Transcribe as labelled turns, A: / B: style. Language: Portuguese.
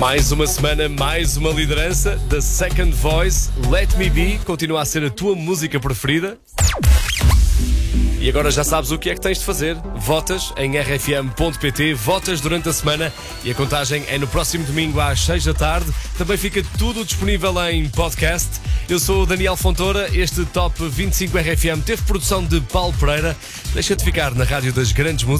A: Mais uma semana, mais uma liderança. The Second Voice, Let Me Be, continua a ser a tua música preferida. E agora já sabes o que é que tens de fazer. Votas em rfm.pt, votas durante a semana e a contagem é no próximo domingo às 6 da tarde. Também fica tudo disponível em podcast. Eu sou o Daniel Fontoura, este Top 25 RFM teve produção de Paulo Pereira. Deixa-te ficar na Rádio das Grandes Músicas.